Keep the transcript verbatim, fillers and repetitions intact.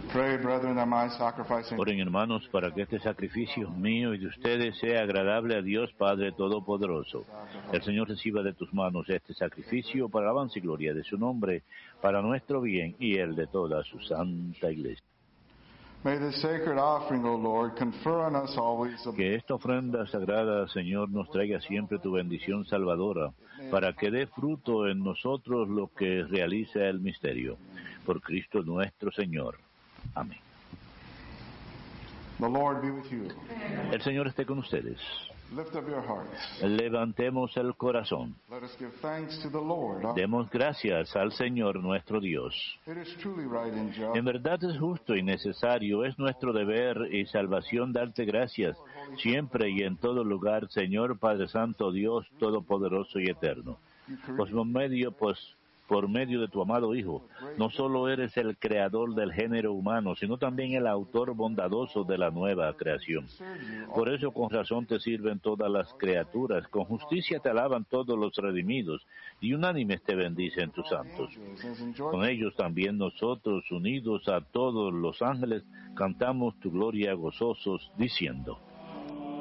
Pray, brethren, that my sacrifice and Oren, hermanos, para que este sacrificio mío y de ustedes sea agradable a Dios Padre Todopoderoso. El Señor reciba de tus manos este sacrificio para alabanza y gloria de su nombre, para nuestro bien y el de toda su santa Iglesia. May this sacred offering, O Lord, confer on us always a Que esta ofrenda sagrada, Señor, nos traiga siempre tu bendición salvadora, para que dé fruto en nosotros lo que realiza el misterio. Por Cristo nuestro Señor. Amén. The Lord be with you. El Señor esté con ustedes. Lift up your hearts. Levantemos el corazón. Let us give thanks to the Lord. our- Demos gracias al Señor nuestro Dios. It is truly right and just. En verdad es justo y necesario, es nuestro deber y salvación darte gracias, siempre y en todo lugar, Señor Padre Santo, Dios Todopoderoso y Eterno. Pues por medio, pues, por medio de tu amado Hijo, no solo eres el creador del género humano, sino también el autor bondadoso de la nueva creación. Por eso con razón te sirven todas las criaturas, con justicia te alaban todos los redimidos, y unánimes te bendicen tus santos. Con ellos también nosotros, unidos a todos los ángeles, cantamos tu gloria gozosos, diciendo: